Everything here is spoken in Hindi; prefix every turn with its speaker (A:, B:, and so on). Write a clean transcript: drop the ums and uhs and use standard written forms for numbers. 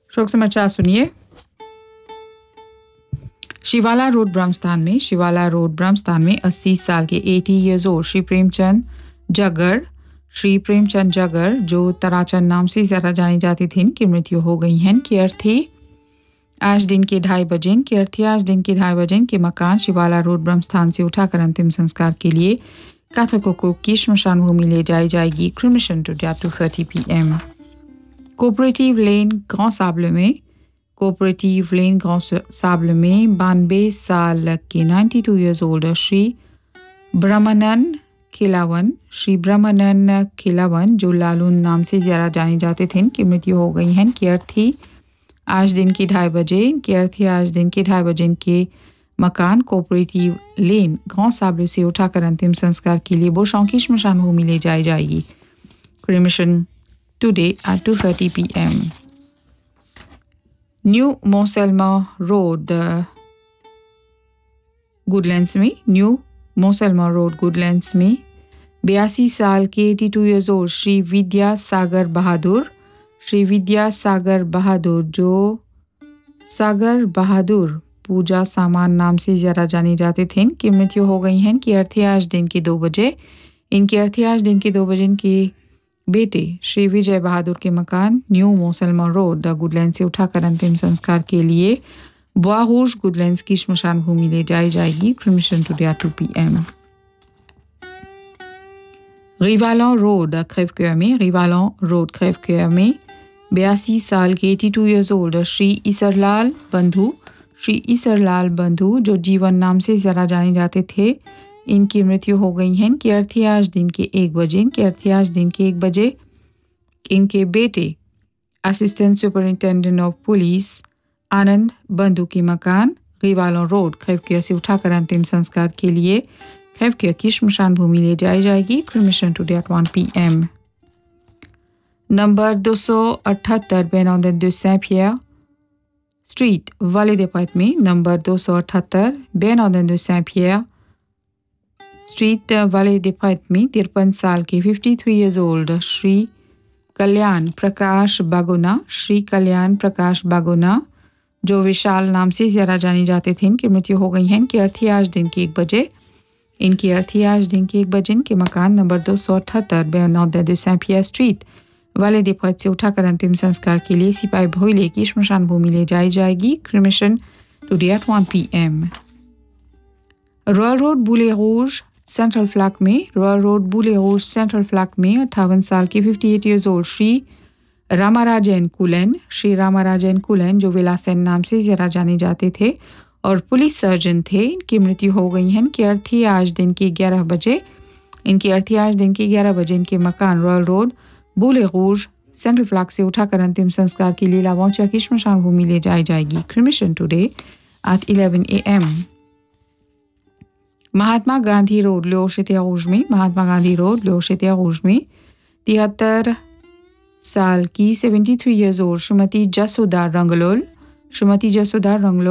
A: शोक समाचार सुनिए। शिवाला रोड ब्रह्मस्थान में 80 साल के 80 इयर्स ओल्ड श्री प्रेमचंद जगर जो ताराचंद नाम से ज़्यादा जाने जाते थे, इनकी मृत्यु हो गई है। इनकी अर्थी आज दिन के 2:30 बजे के मकान शिवाला रोड ब्रह्मस्थान से उठाकर अंतिम संस्कार के लिए काथकोको की श्मशान भूमि ले जाई जाएगी। Cremation to 2:30 PM। कोऑपरेटिव लेन ग्रां साबले में 92 साल के 92 इयर्स ओल्ड श्री ब्रह्मानंद खिलावन जो लालून नाम से ज़्यादा जाने जाते थे, इनकी मृत्यु हो गई है। इनकी अर्थी आज दिन के 2:30 बजे इनके मकान कोऑपरेटिव लेन ग्रां साबले से उठाकर अंतिम संस्कार के लिए बोशों की श्मशान भूमि ले जाई जाएगी। Cremation today at 2:30 PM. New मोसेल्मा road Goodlands में 82 साल के 82 इयर्स ओल्ड श्री विद्यासागर बहादुर जो सागर बहादुर पूजा सामान नाम से ज़्यादा जाने जाते थे, इनकी मृत्यु हो गई है। इनकी अर्थी आज दिन के 2 बजे इनके बेटे श्री विजय बहादुर के मकान न्यू मोसलमा रोड गुडलैंड से उठाकर अंतिम संस्कार के लिए बुआहूश गुडलैंड्स की श्मशान भूमि ले जाई जाएगी। Cremation to 2 PM। रिवालों रोड क्रेवक्योर में 82 साल के 82 इयर्स ओल्ड श्री ईसरलाल बंधु जो जीवन नाम से ज़्यादा जाने जाते थे, इनकी मृत्यु हो गई है। इनकी अर्थी आज दिन के 1 बजे इनके बेटे असिस्टेंट सुपरिंटेंडेंट ऑफ पुलिस आनंद बंधु की मकान रिवालों रोड खैवकिया से उठाकर अंतिम संस्कार के लिए खैवकिया की श्मशान भूमि ले जाई जाएगी। Cremation to 1 PM। Number 278 बेनोंदन de Saint-Pierre street वाले देपात में नंबर 278 बेनोंदन de Saint-Pierre स्ट्रीट वाले देपात में 53 साल के 53 इयर्स ओल्ड श्री कल्याण प्रकाश बागोना जो विशाल नाम से ज़्यादा जाने जाते थे, इनकी मृत्यु हो गई है। इनकी अर्थी आज दिन के 1 बजे इनके मकान नंबर 278 बेनोंदन de Saint-Pierre स्ट्रीट वाले देपात से उठाकर अंतिम संस्कार के लिए सिपाही भोइले की श्मशान भूमि ले जाई जाएगी। Cremation to 1 PM। Royal road बूले ROUGE central flag में 58 साल के 58 इयर्स ओल्ड श्री रामाराजन कुलन जो विलासन नाम से ज़्यादा जाने जाते थे और पुलिस सर्जन थे, इनकी मृत्यु हो गई है। इनकी अर्थी आज दिन के 11 बजे इनके मकान रॉयल रोड बूले रूज सेंट्रल फ्लैग से उठाकर अंतिम संस्कार के लिए लावौचा की श्मशान भूमि ले जाई जाएगी। Cremation today at 11 AM। Mahatma Gandhi road ल्योशितिया रूज में 73 साल की 73 इयर्स ओल्ड श्रीमती जसोदा रंगलोल